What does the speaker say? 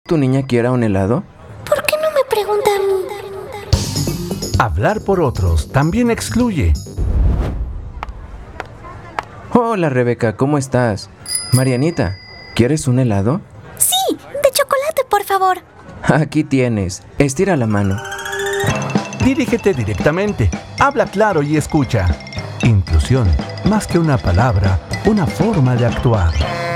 ¿Tu niña quiere un helado? ¿Por qué no me pregunta a mí? Hablar por otros también excluye. Hola, Rebeca, ¿cómo estás? Marianita, ¿quieres un helado? Sí, de chocolate, por favor. Aquí tienes. Estira la mano. Dirígete directamente, habla claro y escucha. Inclusión, más que una palabra, una forma de actuar.